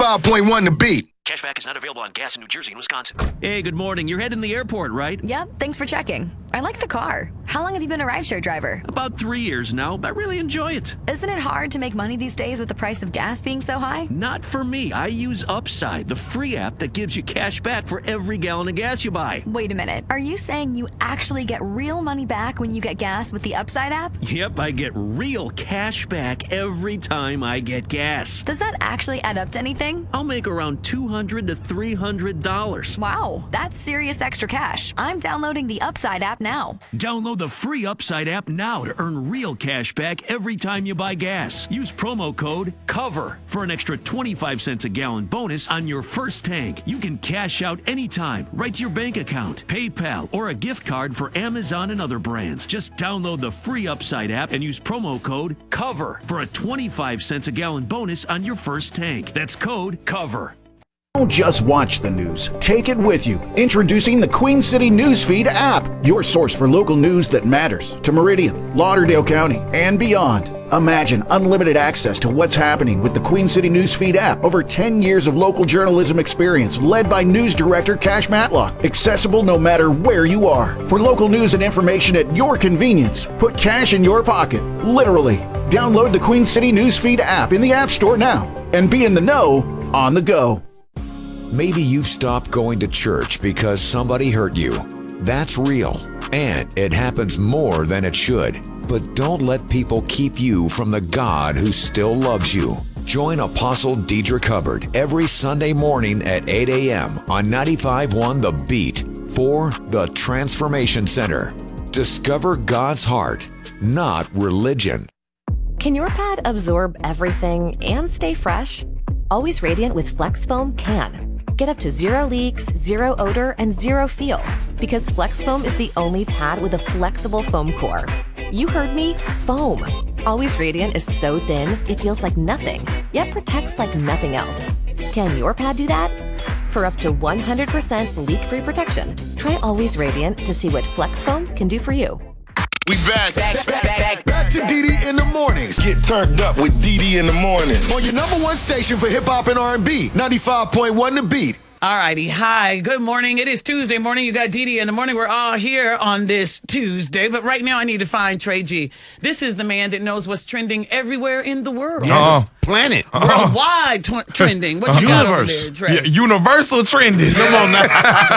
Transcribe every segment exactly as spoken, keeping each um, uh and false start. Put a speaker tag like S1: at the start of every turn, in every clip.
S1: five point one The Beat.
S2: Cashback is not available on gas in New Jersey and Wisconsin.
S3: Hey, good morning. You're heading to the airport, right?
S4: Yep, thanks for checking. I like the car. How long have you been a rideshare driver?
S3: About three years now, but I really enjoy it.
S4: Isn't it hard to make money these days with the price of gas being so high?
S3: Not for me. I use Upside, the free app that gives you cash back for every gallon of gas you buy.
S4: Wait a minute. Are you saying you actually get real money back when you get gas with the Upside app?
S3: Yep, I get real cash back every time I get gas.
S4: Does that actually add up to anything?
S3: I'll make around two hundred to three hundred dollars.
S4: Wow, that's serious extra cash. I'm downloading the Upside app now.
S3: Download the free Upside app now to earn real cash back every time you buy gas. Use promo code COVER for an extra twenty-five cents a gallon bonus on your first tank. You can cash out anytime, right to your bank account, PayPal, or a gift card for Amazon and other brands. Just download the free Upside app and use promo code COVER for a twenty-five cents a gallon bonus on your first tank. That's code COVER.
S5: Don't just watch the news. Take it with you. Introducing the Queen City Newsfeed app, your source for local news that matters to Meridian, Lauderdale County, and beyond. Imagine unlimited access to what's happening with the Queen City Newsfeed app. Over ten years of local journalism experience led by news director Cash Matlock. Accessible no matter where you are. For local news and information at your convenience, put cash in your pocket, literally. Download the Queen City Newsfeed app in the App Store now and be in the know on the go.
S6: Maybe you've stopped going to church because somebody hurt you. That's real, and it happens more than it should. But don't let people keep you from the God who still loves you. Join Apostle Deidre Hubbard every Sunday morning at eight a.m. on ninety-five point one The Beat for The Transformation Center. Discover God's heart, not religion.
S7: Can your pad absorb everything and stay fresh? Always Radiant with Flex Foam can. Get up to zero leaks, zero odor, and zero feel because Flex Foam is the only pad with a flexible foam core. You heard me, foam. Always Radiant is so thin, it feels like nothing, yet protects like nothing else. Can your pad do that? For up to one hundred percent leak-free protection, try Always Radiant to see what Flex Foam can do for you.
S1: We back. Back, back, back, back to Dee Dee in the mornings.
S8: Get turned up with Dee Dee in the morning.
S1: On your number one station for hip hop and R and B, ninety-five point one The Beat.
S9: All righty. Hi. Good morning. It is Tuesday morning. You got Dee Dee in the morning. We're all here on this Tuesday. But right now I need to find Trey G. This is the man that knows what's trending everywhere in the world.
S8: Yes. Uh, planet.
S9: Worldwide t- trending. What you got over there, Trey?
S8: Yeah, universal trending. Come on now.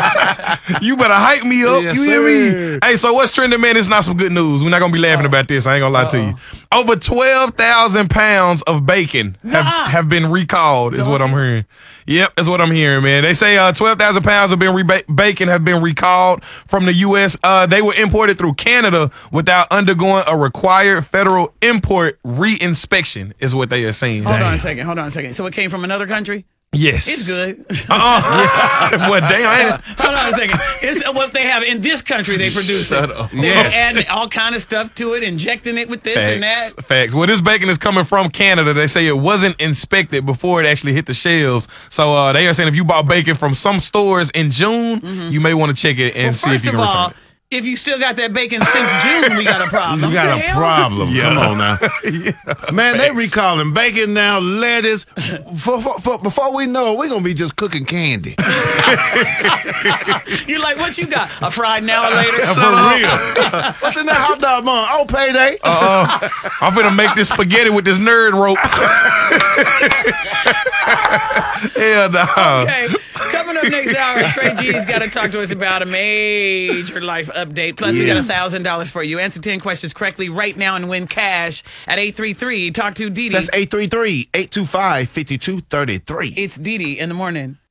S8: You better hype me up. Yes, you hear me? Hey, so what's trending, man? It's not some good news. We're not going to be laughing oh. about this. I ain't going to lie Uh-oh. to you. Over twelve thousand pounds of bacon have, nah. have been recalled, is Don't what I'm hearing. Yep, that's what I'm hearing, man. They say uh, twelve thousand pounds of been re- bacon have been recalled from the U S Uh, they were imported through Canada without undergoing a required federal import re-inspection, is what they are saying.
S9: Hold
S8: Damn.
S9: on a second. Hold on a second. So it came from another country?
S8: Yes.
S9: It's good.
S8: Uh-uh. Yeah. Well, damn.
S9: Hold on a second. It's what they have in this country. They produce
S8: Shut
S9: it.
S8: Up. Yes.
S9: Adding all kind of stuff to it, injecting it with this
S8: Facts.
S9: and that.
S8: Facts. Well, this bacon is coming from Canada. They say it wasn't inspected before it actually hit the shelves. So uh, they are saying if you bought bacon from some stores in June, mm-hmm. you may want to check it and
S9: well,
S8: see if you can
S9: all,
S8: return it.
S9: If you still got that bacon since June, we got a problem.
S10: You got
S9: the
S10: a
S9: hell?
S10: problem.
S8: Yeah.
S10: Come on now.
S8: Yeah.
S10: Man,
S8: Facts.
S10: they recalling bacon now, lettuce. For, for, for, before we know it, we're going to be just cooking candy.
S9: You like, what you got? A fried now or later?
S10: For real. What's in that hot dog bun? Oh, payday.
S8: Uh-uh. I'm finna make this spaghetti with this nerd rope. Hell no.
S9: Okay. Coming up next hour, Trey G's got to talk to us about a major life update. Plus, yeah. we got one thousand dollars for you. Answer ten questions correctly right now and win cash at eight three three. Talk to Dee Dee.
S10: That's eight three three, eight two five, five two three three.
S9: It's Dee Dee in the morning.